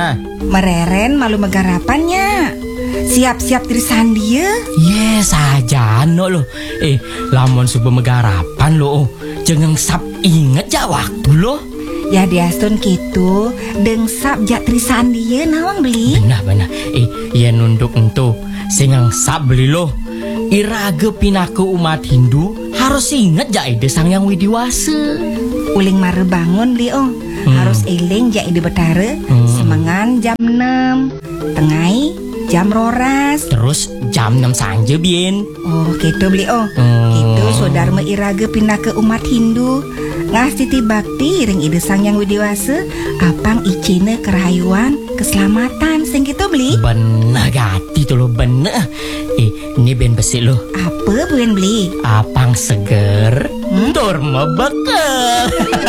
Nah, Mereren malu megarapannya. Siap-siap tirisan dia. yes aja no lo. Lamun subuh megarapan lo. Jangan sap inget ja waktu lo. Ya diasun gitu. Dengsap jak tirisan dia nawang beli. Benar. Ya nunduk entu. Singang sap beli lo. Iraga pinaku umat Hindu harus inget ja ide sang yang widiwasa. Uling mare bangun beli Harus eling jak ide betara. Semangan jam 6. Tengai jam roras. Terus jam 6 sanja bien. Oh gitu beli Gitu saudara iraga pindah ke umat Hindu. Ngasih bakti ring ide sang yang widiwasa. Apang icine kerahayuan keselamatan sing gitu beli. Bener gati tuh lo bener. Ini ben besi lo. Apa buen beli? Apang seger tur mebeke.